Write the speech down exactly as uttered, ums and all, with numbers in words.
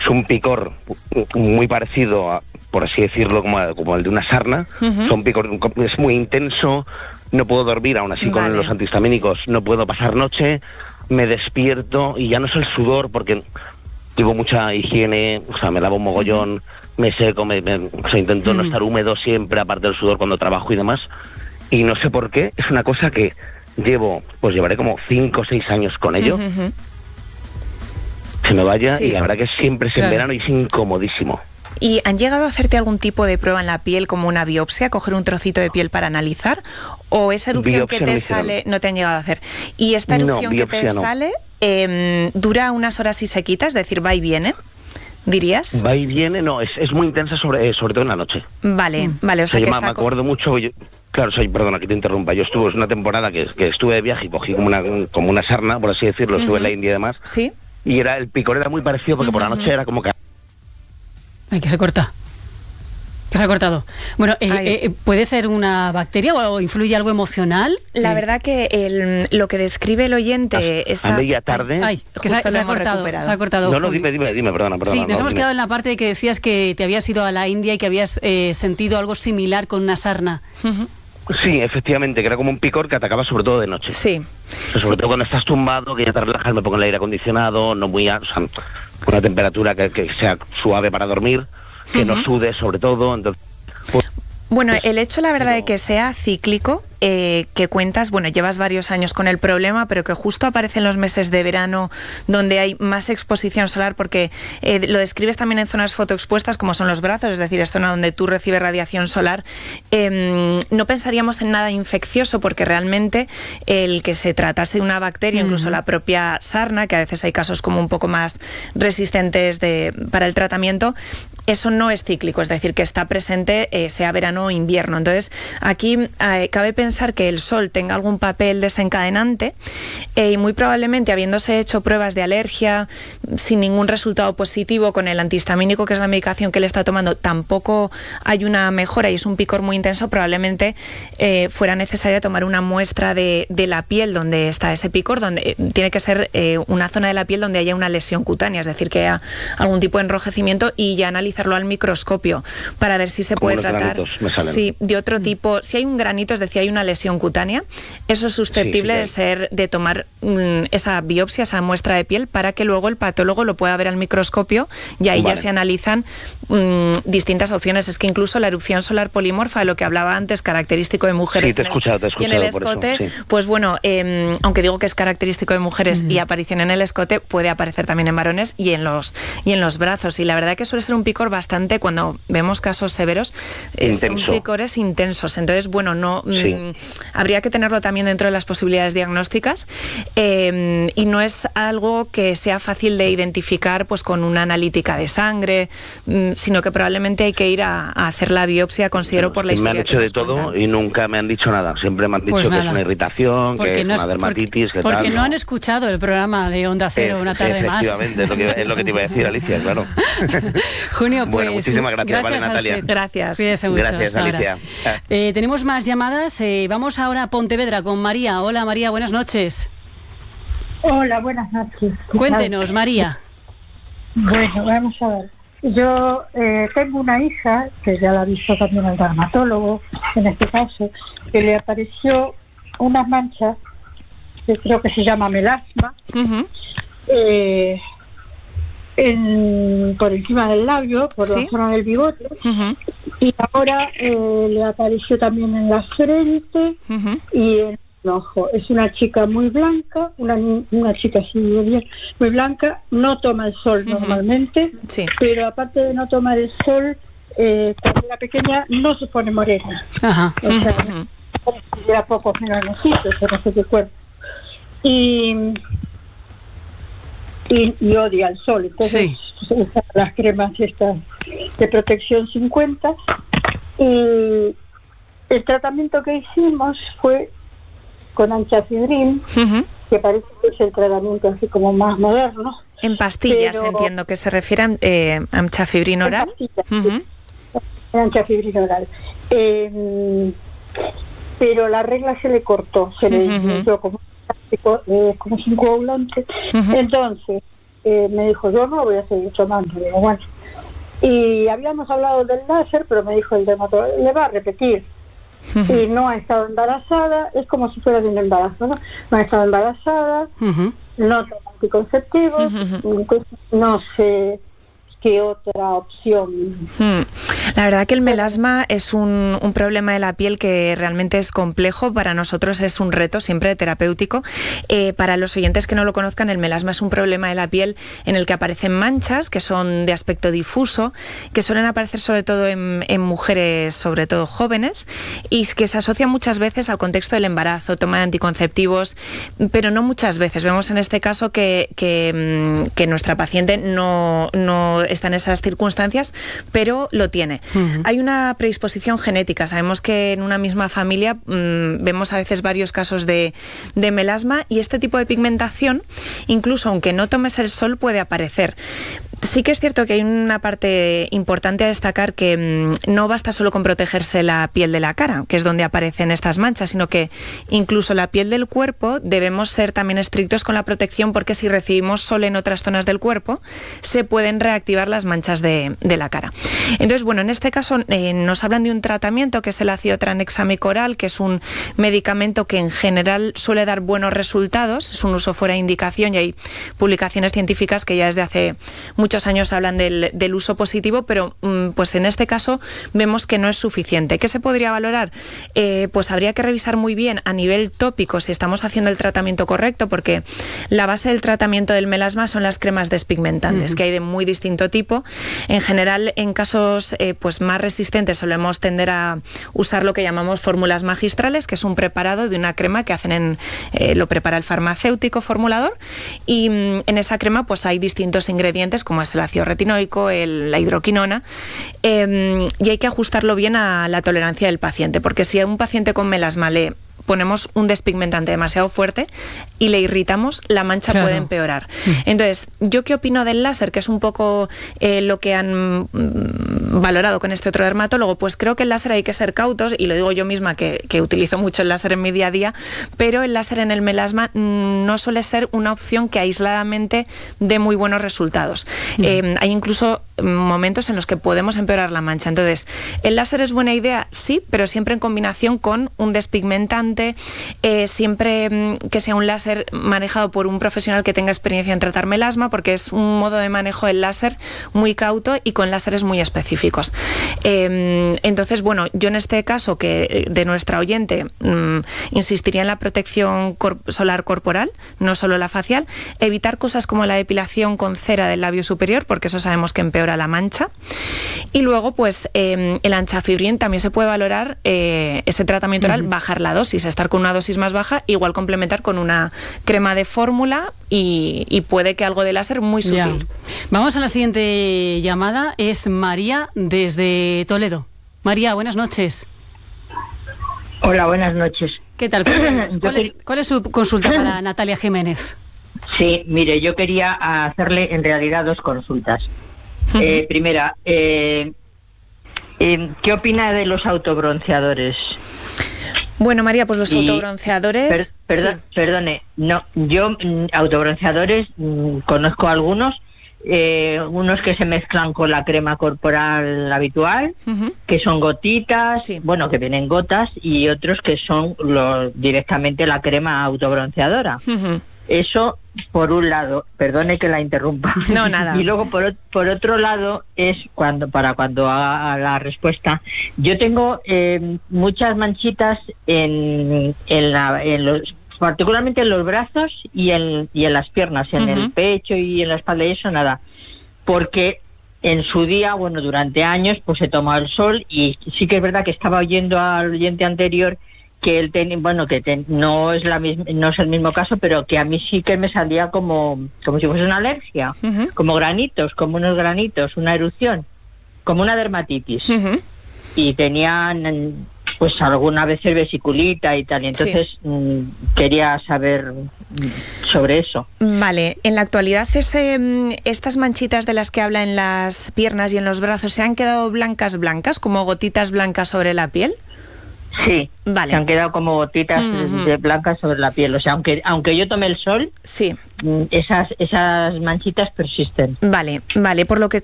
es un picor muy parecido, a, por así decirlo, como, como el de una sarna. Uh-huh. Son picor, es muy intenso, no puedo dormir, aún así vale. Con los antihistamínicos no puedo pasar noche, me despierto y ya no es el sudor porque llevo mucha higiene, o sea, me lavo un mogollón, uh-huh. me seco, me, me, o sea, intento uh-huh. no estar húmedo siempre, aparte del sudor cuando trabajo y demás, y no sé por qué, es una cosa que llevo, pues llevaré como cinco o seis años con ello, uh-huh. se me vaya, sí. Y la verdad que siempre es claro. En verano y es incomodísimo. ¿Y han llegado a hacerte algún tipo de prueba en la piel, como una biopsia, coger un trocito de piel para analizar? ¿O esa erupción biopsia que te no sale no te han llegado a hacer? ¿Y esta erupción no, que te no. sale eh, dura unas horas y se quita? Es decir, ¿va y viene? ¿Dirías? Va y viene, no, es, es muy intensa, sobre, sobre todo en la noche. Vale, mm. vale, o sea, o sea que yo está me acuerdo con... mucho, yo, claro, soy, perdona que te interrumpa, yo estuve una temporada que, que estuve de viaje y cogí como una, como una sarna, por así decirlo, uh-huh. estuve en la India y demás. Sí. Y era el picor era muy parecido porque uh-huh. por la noche era como que... Ay, que se corta. Que se ha cortado. Bueno, eh, eh, ¿puede ser una bacteria o influye algo emocional? La eh. verdad que el, lo que describe el oyente... A, esa... a media tarde... Ay, ay que se, se, ha cortado, se ha cortado. No, no, dime, dime, dime, perdona, perdona. Sí, nos no, hemos dime. quedado en la parte de que decías que te habías ido a la India y que habías eh, sentido algo similar con una sarna. Uh-huh. Sí, efectivamente, que era como un picor que atacaba sobre todo de noche. Sí. O sea, sobre sí. todo cuando estás tumbado, que ya te relajas, me pongo el aire acondicionado, no muy... A, o sea, una temperatura que, que sea suave para dormir, que uh-huh. no sude sobre todo, entonces... Pues, bueno, el hecho, la verdad, de que sea cíclico, eh, que cuentas, bueno, llevas varios años con el problema, pero que justo aparece en los meses de verano donde hay más exposición solar, porque eh, lo describes también en zonas fotoexpuestas como son los brazos, es decir, es zona donde tú recibes radiación solar. Eh, no pensaríamos en nada infeccioso, porque realmente el que se tratase de una bacteria, uh-huh. incluso la propia sarna, que a veces hay casos como un poco más resistentes de, para el tratamiento, eso no es cíclico, es decir, que está presente eh, sea verano o invierno. Entonces, aquí eh, cabe pensar que el sol tenga algún papel desencadenante eh, y muy probablemente, habiéndose hecho pruebas de alergia sin ningún resultado positivo con el antihistamínico, que es la medicación que él está tomando, tampoco hay una mejora y es un picor muy intenso, probablemente eh, fuera necesario tomar una muestra de, de la piel donde está ese picor, donde eh, tiene que ser eh, una zona de la piel donde haya una lesión cutánea, es decir, que haya algún tipo de enrojecimiento, y ya analizar al microscopio para ver si se puede tratar sí, de otro tipo. Si hay un granito, es decir, hay una lesión cutánea, eso es susceptible sí, sí, de ser de tomar mm, esa biopsia, esa muestra de piel, para que luego el patólogo lo pueda ver al microscopio y ahí vale. Ya se analizan mm, distintas opciones. Es que incluso la erupción solar polimorfa, de lo que hablaba antes, característico de mujeres sí, te he escuchado, te he escuchado, y en el escote, eso, sí. Pues bueno, eh, aunque digo que es característico de mujeres uh-huh. y aparición en el escote, puede aparecer también en varones y en los y en los brazos, y la verdad que suele ser un picor bastante, cuando vemos casos severos, eh, son picores intensos. Entonces, bueno, no sí. mmm, habría que tenerlo también dentro de las posibilidades diagnósticas, eh, y no es algo que sea fácil de identificar pues con una analítica de sangre, mmm, sino que probablemente hay que ir a, a hacer la biopsia, considero, por la historia. Me han hecho de todo cuentan. Y nunca me han dicho nada. Siempre me han dicho pues que es una irritación, porque que es no una dermatitis, porque, que porque tal. no han escuchado el programa de Onda Cero, eh, una tarde efectivamente, más. Efectivamente, es, es lo que te iba a decir, Alicia, claro. Junio, pues... Bueno, muchísimas gracias, gracias vale, Natalia. Gracias. Cuídese mucho. Gracias, hasta Alicia. Ahora. Eh, tenemos más llamadas. Eh, vamos ahora a Pontevedra con María. Hola, María, buenas noches. Hola, buenas noches. Cuéntenos, María. Bueno, vamos a ver. Yo eh, tengo una hija, que ya la ha visto también el dermatólogo, en este caso, que le apareció unas manchas, que creo que se llama melasma, uh-huh. eh, en, por encima del labio, por ¿sí? la zona del bigote, uh-huh. y ahora eh, le apareció también en la frente uh-huh. y en el ojo. Es una chica muy blanca, una, una chica así bien, muy blanca, no toma el sol uh-huh. normalmente, sí. pero aparte de no tomar el sol, eh, cuando era pequeña no se pone morena. Uh-huh. O sea, uh-huh. lleva pocos melanocitos, no sé qué cuerpo. Y... Y, y odia el sol, entonces sí. usa las cremas estas de protección cincuenta, y el tratamiento que hicimos fue con anchafibrin, uh-huh. que parece que es el tratamiento así como más moderno. En pastillas, pero, entiendo que se refiere a eh, anchafibrin oral. En pastillas, uh-huh. sí, anchafibrin oral. Eh, pero la regla se le cortó, se le disminuyó uh-huh. como Eh, como sin coagulante. Uh-huh. Entonces eh, me dijo, yo no voy a seguir tomando. Digo, bueno. Y habíamos hablado del láser, pero me dijo el dermatólogo, le va a repetir. Uh-huh. Y no ha estado embarazada, es como si fuera de un embarazo, ¿no? No ha estado embarazada, uh-huh. no toma anticonceptivos, uh-huh. entonces no sé qué otra opción. Hmm. La verdad que el melasma es un, un problema de la piel que realmente es complejo. Para nosotros es un reto siempre terapéutico. Eh, para los oyentes que no lo conozcan, el melasma es un problema de la piel en el que aparecen manchas que son de aspecto difuso, que suelen aparecer sobre todo en, en mujeres, sobre todo jóvenes, y que se asocian muchas veces al contexto del embarazo, toma de anticonceptivos, pero no muchas veces. Vemos en este caso que, que, que nuestra paciente no, no está en esas circunstancias, pero lo tiene. Uh-huh. Hay una predisposición genética. Sabemos que en una misma familia mmm, vemos a veces varios casos de, de melasma, y este tipo de pigmentación, incluso aunque no tomes el sol, puede aparecer. Sí que es cierto que hay una parte importante a destacar, que mmm, no basta solo con protegerse la piel de la cara, que es donde aparecen estas manchas, sino que incluso la piel del cuerpo debemos ser también estrictos con la protección, porque si recibimos sol en otras zonas del cuerpo se pueden reactivar las manchas de, de la cara. Entonces, bueno, en este caso eh, nos hablan de un tratamiento que es el ácido tranexámico oral, que es un medicamento que en general suele dar buenos resultados, es un uso fuera de indicación, y hay publicaciones científicas que ya desde hace muchos años hablan del, del uso positivo, pero mm, pues en este caso vemos que no es suficiente. ¿Qué se podría valorar? Eh, pues habría que revisar muy bien a nivel tópico si estamos haciendo el tratamiento correcto, porque la base del tratamiento del melasma son las cremas despigmentantes, uh-huh. que hay de muy distinto tipo. En general, en casos eh, pues más resistentes solemos tender a usar lo que llamamos fórmulas magistrales, que es un preparado de una crema que hacen en, eh, lo prepara el farmacéutico formulador, y mm, en esa crema pues hay distintos ingredientes, como es el ácido retinoico, el, la hidroquinona, eh, y hay que ajustarlo bien a la tolerancia del paciente, porque si a un paciente con melasma le ponemos un despigmentante demasiado fuerte y le irritamos, la mancha claro. puede empeorar. Entonces, ¿yo qué opino del láser? Que es un poco eh, lo que han mm, valorado con este otro dermatólogo. Pues creo que el láser hay que ser cautos, y lo digo yo misma que, que utilizo mucho el láser en mi día a día, pero el láser en el melasma mm, no suele ser una opción que aisladamente dé muy buenos resultados. Mm. Eh, hay incluso momentos en los que podemos empeorar la mancha. Entonces, ¿el láser es buena idea? Sí, pero siempre en combinación con un despigmentante, eh, siempre mm, que sea un láser manejado por un profesional que tenga experiencia en tratar melasma, porque es un modo de manejo del láser muy cauto y con láseres muy específicos. Eh, entonces, bueno, yo en este caso que de nuestra oyente mmm, insistiría en la protección cor- solar corporal, no solo la facial, evitar cosas como la depilación con cera del labio superior, porque eso sabemos que empeora la mancha, y luego pues eh, el anchafibrin también se puede valorar, eh, ese tratamiento oral, uh-huh. bajar la dosis, estar con una dosis más baja, igual complementar con una crema de fórmula, y, y puede que algo de láser muy sutil. Ya. Vamos a la siguiente llamada, es María desde Toledo. María, buenas noches. Hola, buenas noches. ¿Qué tal? Cuéntanos, ¿cuál, es, ¿cuál es su consulta para Natalia Jiménez? Sí, mire, yo quería hacerle en realidad dos consultas. Uh-huh. Eh, primera, eh, eh, ¿qué opina de los autobronceadores? Bueno, María, pues los y, autobronceadores... Per, perdón, sí. Perdone, no, yo mm, autobronceadores mm, conozco algunos, eh, unos que se mezclan con la crema corporal habitual, uh-huh. que son gotitas, sí. bueno, que vienen gotas, y otros que son los, directamente la crema autobronceadora. Uh-huh. Eso por un lado, perdone que la interrumpa. No, nada. Y luego por, por otro lado es cuando para cuando haga la respuesta. Yo tengo eh, muchas manchitas en, en, la, en los, particularmente en los brazos y en, y en las piernas, en uh-huh. el pecho y en la espalda, y eso nada. Porque en su día, bueno, durante años, pues he tomado el sol, y sí que es verdad que estaba oyendo al oyente anterior que él ten, bueno que ten, no es la misma, no es el mismo caso, pero que a mí sí que me salía como como si fuese una alergia, uh-huh. como granitos, como unos granitos, una erupción, como una dermatitis, uh-huh. y tenían pues alguna vez vesiculita y tal, y entonces sí. mmm, quería saber sobre eso. Vale, en la actualidad ese, estas manchitas de las que habla en las piernas y en los brazos, ¿se han quedado blancas blancas, como gotitas blancas sobre la piel? Sí, vale. Se han quedado como gotitas uh-huh. de blancas sobre la piel. O sea, aunque aunque yo tome el sol, sí. esas esas manchitas persisten. Vale, vale. Por lo que